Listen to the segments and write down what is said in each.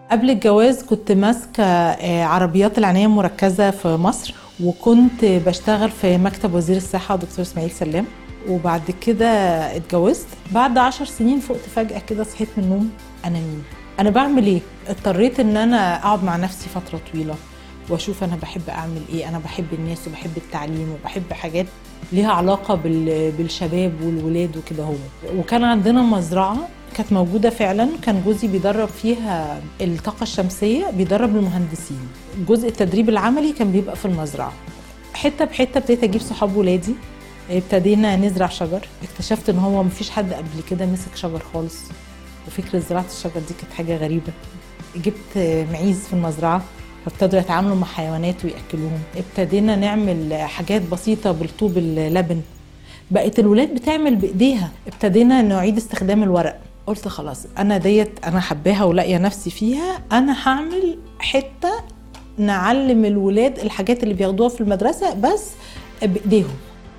قبل الجواز كنت ماسكة عربيات العناية المركزة في مصر، وكنت بشتغل في مكتب وزير الصحة دكتور اسماعيل سلام. وبعد كده اتجوزت. بعد 10 سنين فقت فجأة كده، صحيت من النوم، أنا مين؟ أنا بعمل إيه؟ اضطريت إن أنا أقعد مع نفسي فترة طويلة وأشوف أنا بحب أعمل إيه. أنا بحب الناس وبحب التعليم وبحب حاجات ليها علاقة بالشباب والولاد وكده. هو وكان عندنا مزرعة كانت موجودة فعلا، كان جوزي بيدرب فيها الطاقة الشمسية، بيدرب المهندسين. جزء التدريب العملي كان بيبقى في المزرعة. حتة بحتة ابتديت أجيب صحاب ولادي، ابتدينا نزرع شجر. اكتشفت ان هو مفيش حد قبل كده مسك شجر خالص، وفكرة زراعة الشجر دي كانت حاجة غريبة. جبت معيز في المزرعة، فابتدوا يتعاملوا مع حيوانات ويأكلوهم. ابتدينا نعمل حاجات بسيطة بالطوب اللبن، بقت الولاد بتعمل بإيديها. ابتدينا نعيد استخدام الورق. قلت خلاص أنا ديت أنا حباها ولاقية نفسي فيها، أنا هعمل حتة نعلم الولاد الحاجات اللي بياخدوها في المدرسة بس بإيديهم.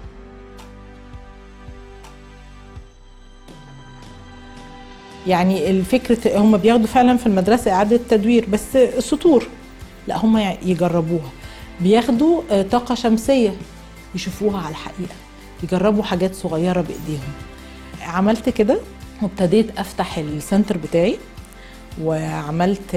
يعني الفكرة هم بياخدوا فعلا في المدرسة إعادة تدوير بس سطور، لا هم يجربوها. بياخدوا طاقة شمسية يشوفوها على الحقيقة، يجربوا حاجات صغيرة بإيديهم. عملت كده وابتديت أفتح السنتر بتاعي، وعملت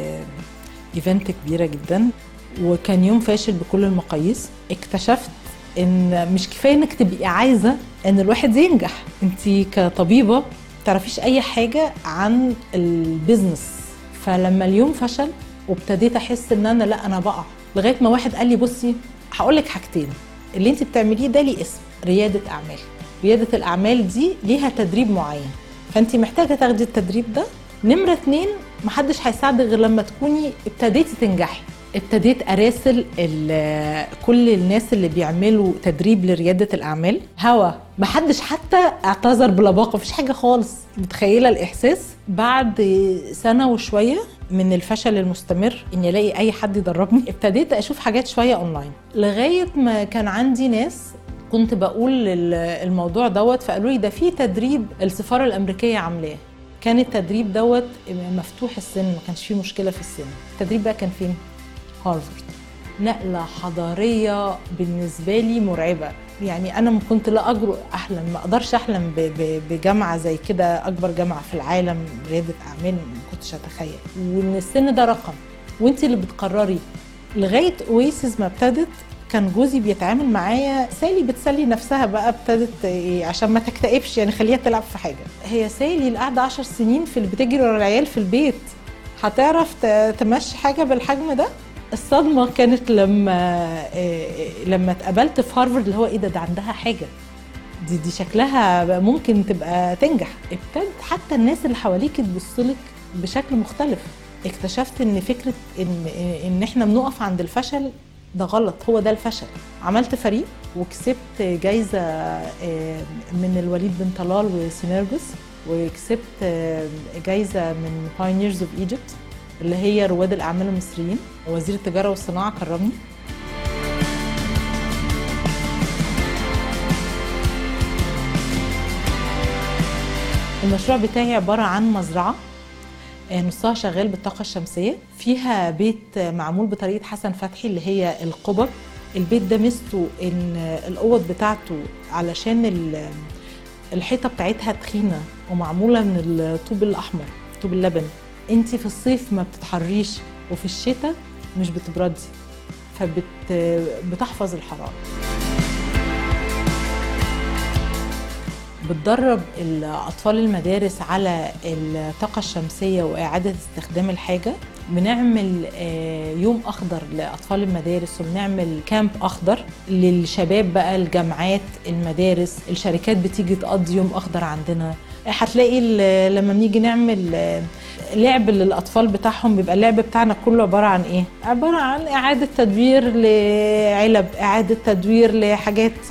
إيفنت كبيرة جدا، وكان يوم فاشل بكل المقاييس. اكتشفت إن مش كفاية إنك تبقي عايزة إن الواحد ينجح. أنتي كطبيبة تعرفيش اي حاجة عن البيزنس. فلما اليوم فشل وابتديت احس ان انا لا انا بقع، لغاية ما واحد قال لي بصي هقولك حاجتين، اللي انت بتعمليه ده ليه اسم، ريادة اعمال. ريادة الاعمال دي ليها تدريب معين، فانت محتاجة تاخدي التدريب ده. نمرة 2، محدش هيساعدك غير لما تكوني ابتديتي تنجحي. ابتديت اراسل كل الناس اللي بيعملوا تدريب لريادة الاعمال. محدش حتى اعتذر بلباقة، مفيش حاجة خالص. متخيلة الاحساس بعد سنة وشوية من الفشل المستمر اني الاقي اي حد يدربني؟ ابتديت اشوف حاجات شوية اونلاين، لغاية ما كان عندي ناس كنت بقول الموضوع دوت، فقالوا لي ده في تدريب السفارة الامريكية عاملاه. كان التدريب دوت مفتوح السن، ما كانش فيه مشكلة في السن. التدريب بقى كان فين؟ هارفارد. نقلة حضارية بالنسبة لي مرعبة. يعني أنا كنت لا أجرؤ أحلم، ما أقدرش أحلم بجامعة زي كده، أكبر جامعة في العالم ريادة أعمال، ما كنتش أتخيل. وإن السن ده رقم وإنتي اللي بتقرري. لغاية أويسز ما ابتدت كان جوزي بيتعامل معايا، سالي بتسلي نفسها بقى، ابتدت عشان ما تكتئبش يعني خليها تلعب في حاجة. هي سالي اللي قاعدة 10 سنين في اللي بتجري ورا العيال في البيت هتعرف تمشي حاجة بالحجم ده؟ الصدمة كانت لما اتقابلت في هارفارد، اللي هو ايه ده عندها حاجة، دي شكلها ممكن تبقى تنجح. ابتدت حتى الناس اللي حواليك تبصلك بشكل مختلف. اكتشفت ان فكرة ان احنا بنقف عند الفشل ده غلط، هو ده الفشل. عملت فريق وكسبت جايزة من الوليد بن طلال وسينرجس، وكسبت جايزة من Pioneers of Egypt اللي هي رواد الأعمال المصريين. وزير التجارة والصناعة كرمني. المشروع بتاعي عبارة عن مزرعة نصها شغال بالطاقة الشمسية، فيها بيت معمول بطريقة حسن فتحي اللي هي القبب. البيت ده ميزته ان الأوض بتاعته علشان الحيطة بتاعتها تخينة ومعمولة من الطوب الأحمر، طوب اللبن. انتي في الصيف ما بتتحريش، وفي الشتاء مش بتبردي، فبتحفظ الحرارة. بتدرب الأطفال المدارس على الطاقة الشمسية وإعادة استخدام الحاجة. بنعمل يوم أخضر لأطفال المدارس، وبنعمل كامب أخضر للشباب بقى، الجامعات، المدارس، الشركات بتيجي تقضي يوم أخضر عندنا. هتلاقي لما بنيجي نعمل لعب للأطفال بتاعهم، بيبقى اللعب بتاعنا كله عبارة عن إيه؟ عبارة عن إعادة تدوير لعلب، إعادة تدوير لحاجات